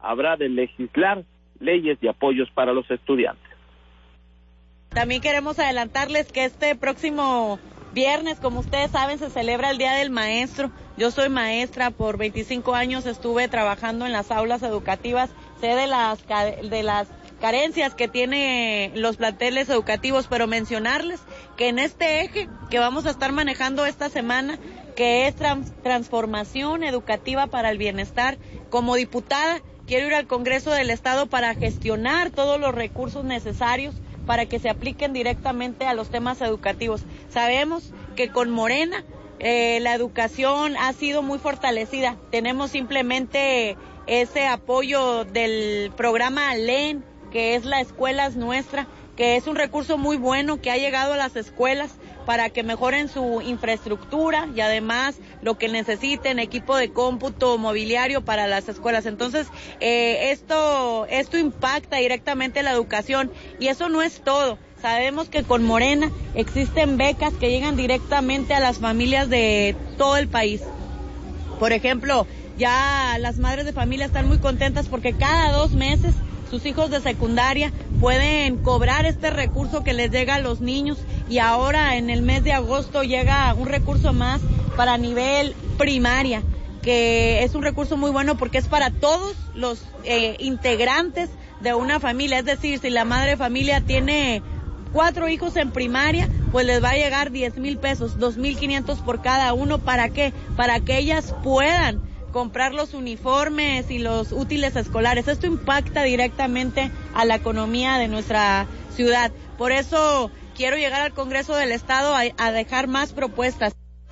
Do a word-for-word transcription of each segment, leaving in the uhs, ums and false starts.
habrá de legislar leyes y apoyos para los estudiantes. También queremos adelantarles que este próximo viernes, como ustedes saben, se celebra el Día del Maestro. Yo soy maestra, por veinticinco años estuve trabajando en las aulas educativas, sé de las, de las carencias que tienen los planteles educativos, pero mencionarles que en este eje que vamos a estar manejando esta semana, que es trans, transformación educativa para el bienestar, como diputada quiero ir al Congreso del Estado para gestionar todos los recursos necesarios para que se apliquen directamente a los temas educativos. Sabemos que con Morena eh, la educación ha sido muy fortalecida. Tenemos simplemente ese apoyo del programa L E N, que es la Escuela es Nuestra, que es un recurso muy bueno que ha llegado a las escuelas para que mejoren su infraestructura y además lo que necesiten, equipo de cómputo, mobiliario para las escuelas. Entonces, eh, esto, esto impacta directamente la educación y eso no es todo. Sabemos que con Morena existen becas que llegan directamente a las familias de todo el país. Por ejemplo, ya las madres de familia están muy contentas porque cada dos meses sus hijos de secundaria pueden cobrar este recurso que les llega a los niños y ahora en el mes de agosto llega un recurso más para nivel primaria, que es un recurso muy bueno porque es para todos los eh, integrantes de una familia. Es decir, si la madre de familia tiene cuatro hijos en primaria, pues les va a llegar diez mil pesos, dos mil quinientos por cada uno. ¿Para qué? Para que ellas puedan comprar los uniformes y los útiles escolares. Esto impacta directamente a la economía de nuestra ciudad. Por eso quiero llegar al Congreso del Estado a, a dejar más propuestas.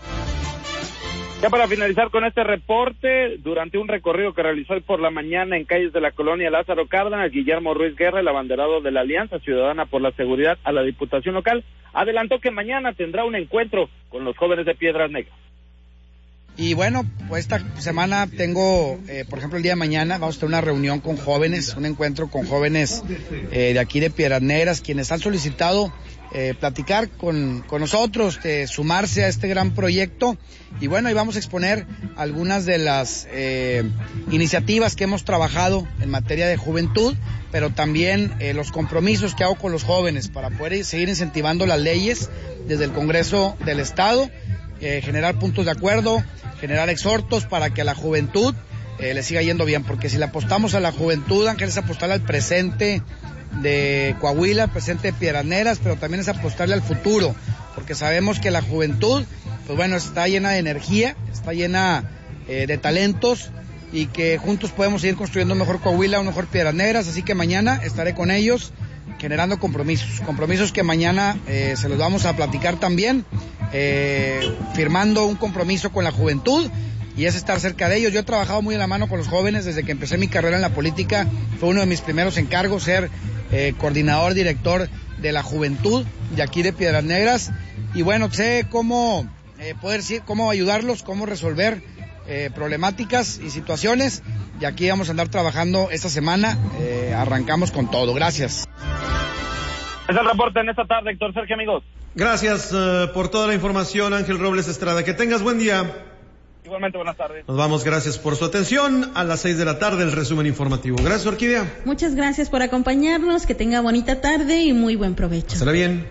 Ya para finalizar con este reporte, durante un recorrido que realizó hoy por la mañana en calles de la colonia Lázaro Cárdenas, Guillermo Ruiz Guerra, el abanderado de la Alianza Ciudadana por la Seguridad a la Diputación Local, adelantó que mañana tendrá un encuentro con los jóvenes de Piedras Negras. Y bueno, pues esta semana tengo, eh, por ejemplo, el día de mañana vamos a tener una reunión con jóvenes, un encuentro con jóvenes eh, de aquí de Piedras Negras, quienes han solicitado eh, platicar con, con nosotros, de sumarse a este gran proyecto. Y bueno, ahí vamos a exponer algunas de las eh, iniciativas que hemos trabajado en materia de juventud, pero también eh, los compromisos que hago con los jóvenes para poder seguir incentivando las leyes desde el Congreso del Estado, eh, generar puntos de acuerdo, generar exhortos para que a la juventud eh, le siga yendo bien, porque si le apostamos a la juventud, Ángel, es apostarle al presente de Coahuila, al presente de Piedras Negras, pero también es apostarle al futuro, porque sabemos que la juventud, pues bueno, está llena de energía, está llena eh, de talentos, y que juntos podemos seguir construyendo un mejor Coahuila, un mejor Piedras Negras. Así que mañana estaré con ellos generando compromisos, compromisos que mañana eh, se los vamos a platicar también, eh, firmando un compromiso con la juventud, y es estar cerca de ellos. Yo he trabajado muy en la mano con los jóvenes desde que empecé mi carrera en la política. Fue uno de mis primeros encargos ser eh, coordinador, director de la juventud de aquí de Piedras Negras, y bueno, sé cómo eh, poder cómo ayudarlos, cómo resolver eh, problemáticas y situaciones, y aquí vamos a andar trabajando esta semana. Eh, arrancamos con todo. Gracias. Es el reporte en esta tarde, Héctor Sergio, amigos. Gracias uh, por toda la información, Ángel Robles Estrada. Que tengas buen día. Igualmente, buenas tardes. Nos vamos, gracias por su atención. A las seis de la tarde, el resumen informativo. Gracias, Orquídea. Muchas gracias por acompañarnos. Que tenga bonita tarde y muy buen provecho. Pásala bien.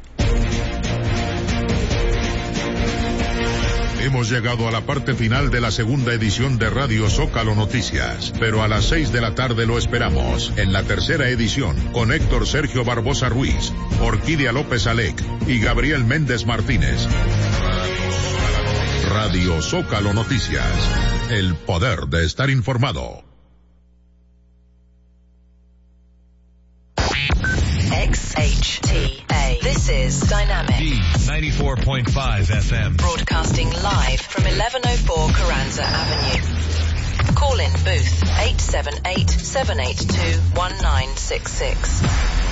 Hemos llegado a la parte final de la segunda edición de Radio Zócalo Noticias, pero a las seis de la tarde lo esperamos en la tercera edición con Héctor Sergio Barbosa Ruiz, Orquídea López Alec y Gabriel Méndez Martínez. Radio Zócalo Noticias, el poder de estar informado. X H T A. This is Dynamic D ninety-four point five F M. Broadcasting live from eleven oh four Carranza Avenue. Call in booth eight seven eight, seven eight two, one nine six six.